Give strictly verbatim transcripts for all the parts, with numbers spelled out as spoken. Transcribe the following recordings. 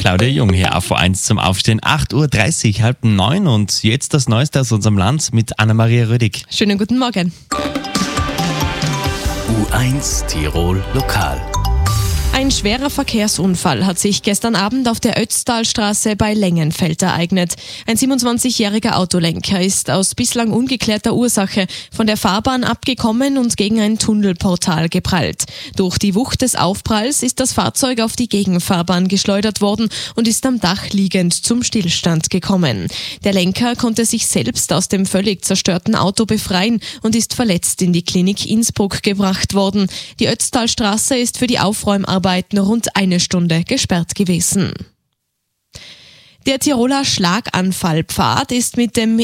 Claudia Jung hier auf V eins zum Aufstehen. acht Uhr dreißig, halb neun und jetzt das Neueste aus unserem Land mit Anna-Maria Rödig. Schönen guten Morgen. U eins Tirol Lokal. Ein schwerer Verkehrsunfall hat sich gestern Abend auf der Ötztalstraße bei Lengenfeld ereignet. Ein siebenundzwanzigjähriger Autolenker ist aus bislang ungeklärter Ursache von der Fahrbahn abgekommen und gegen ein Tunnelportal geprallt. Durch die Wucht des Aufpralls ist das Fahrzeug auf die Gegenfahrbahn geschleudert worden und ist am Dach liegend zum Stillstand gekommen. Der Lenker konnte sich selbst aus dem völlig zerstörten Auto befreien und ist verletzt in die Klinik Innsbruck gebracht worden. Die Ötztalstraße ist für die Aufräumarbeiten rund eine Stunde gesperrt gewesen. Der Tiroler Schlaganfallpfad ist mit dem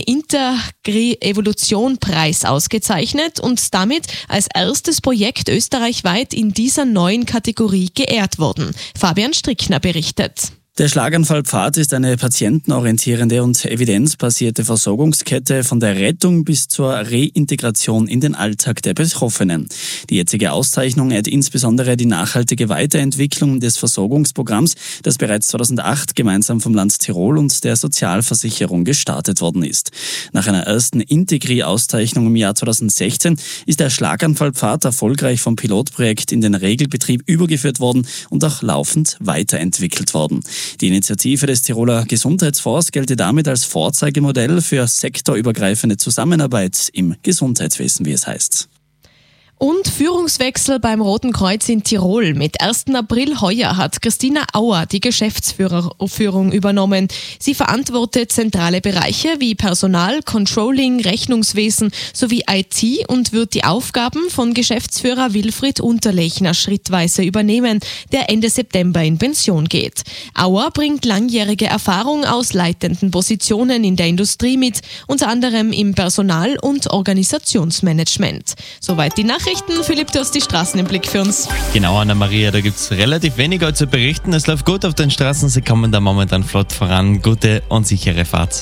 Intergri-Evolution-Preis ausgezeichnet und damit als erstes Projekt österreichweit in dieser neuen Kategorie geehrt worden. Fabian Strickner berichtet. Der Schlaganfallpfad ist eine patientenorientierende und evidenzbasierte Versorgungskette von der Rettung bis zur Reintegration in den Alltag der Betroffenen. Die jetzige Auszeichnung ehrt insbesondere die nachhaltige Weiterentwicklung des Versorgungsprogramms, das bereits zweitausendacht gemeinsam vom Land Tirol und der Sozialversicherung gestartet worden ist. Nach einer ersten Integri-Auszeichnung im Jahr zweitausendsechzehn ist der Schlaganfallpfad erfolgreich vom Pilotprojekt in den Regelbetrieb übergeführt worden und auch laufend weiterentwickelt worden. Die Initiative des Tiroler Gesundheitsfonds gelte damit als Vorzeigemodell für sektorübergreifende Zusammenarbeit im Gesundheitswesen, wie es heißt. Und Führungswechsel beim Roten Kreuz in Tirol. Mit ersten April heuer hat Christina Auer die Geschäftsführung übernommen. Sie verantwortet zentrale Bereiche wie Personal, Controlling, Rechnungswesen sowie I T und wird die Aufgaben von Geschäftsführer Wilfried Unterlechner schrittweise übernehmen, der Ende September in Pension geht. Auer bringt langjährige Erfahrung aus leitenden Positionen in der Industrie mit, unter anderem im Personal- und Organisationsmanagement. Soweit die Nachrichten. Philipp, du hast die Straßen im Blick für uns. Genau, Anna-Maria, da gibt es relativ weniger zu berichten. Es läuft gut auf den Straßen, sie kommen da momentan flott voran. Gute und sichere Fahrt.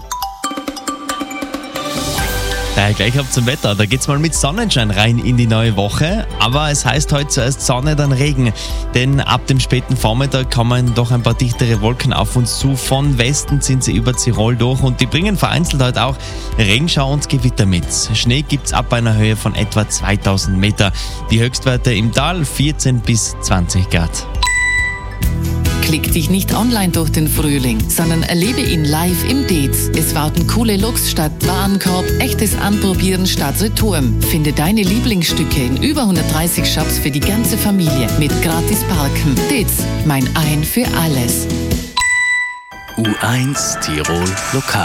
Daher gleich ab zum Wetter. Da geht's mal mit Sonnenschein rein in die neue Woche. Aber es heißt heute zuerst Sonne, dann Regen. Denn ab dem späten Vormittag kommen doch ein paar dichtere Wolken auf uns zu. Von Westen sind sie über Tirol durch und die bringen vereinzelt heute auch Regenschau und Gewitter mit. Schnee gibt's ab einer Höhe von etwa zweitausend Meter. Die Höchstwerte im Tal vierzehn bis zwanzig Grad. Klick dich nicht online durch den Frühling, sondern erlebe ihn live im Dez. Es warten coole Looks statt Warenkorb, echtes Anprobieren statt Return. Finde deine Lieblingsstücke in über hundertdreißig Shops für die ganze Familie mit gratis Parken. Dez, mein Ein für alles. U eins Tirol Lokal.